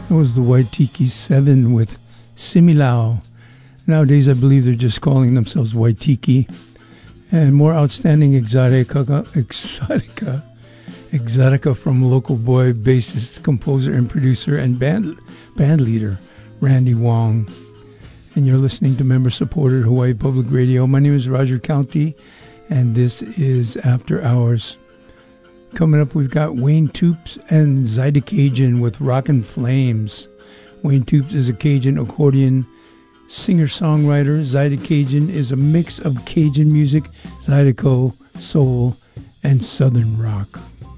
That was the Waitiki 7 with Similao. Nowadays, I believe they're just calling themselves Waitiki. And more outstanding exotica from local boy, bassist, composer, and producer, and band leader, Randy Wong. And you're listening to member-supported Hawaii Public Radio. My name is Roger County, and this is After Hours. Coming up, we've got Wayne Toups and Zydeco with Rockin' Flames. Wayne Toups is a Cajun accordion singer-songwriter. Zydeco is a mix of Cajun music, Zydeco, soul, and southern rock.